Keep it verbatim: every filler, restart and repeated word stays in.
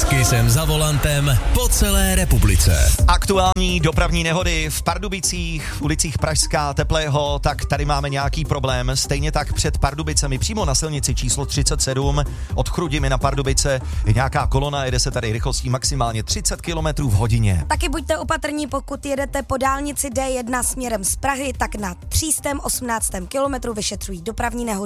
S Kissem za volantem po celé republice. Aktuální dopravní nehody v Pardubicích, v ulicích Pražská, Teplého, tak tady máme nějaký problém. Stejně tak před Pardubicemi, přímo na silnici číslo třicet sedm od Chrudimi na Pardubice je nějaká kolona, jede se tady rychlostí maximálně třicet kilometrů v hodině. Taky buďte opatrní, pokud jedete po dálnici D jedna směrem z Prahy, tak na tři sta osmnáctém kilometru vyšetřují dopravní nehody.